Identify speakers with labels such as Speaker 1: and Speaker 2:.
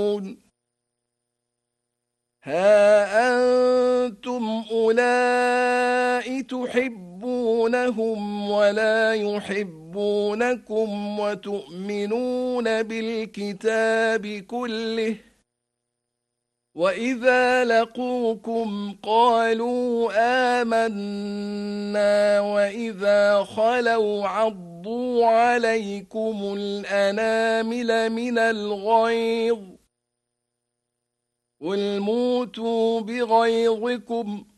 Speaker 1: ها أنتم أولئك تحبونهم ولا يحبونكم وتؤمنون بالكتاب كله وإذا لقوكم قالوا آمنا وإذا خلوا عضوا عليكم الأنامل من الغيظ قل موتوا بغيظكم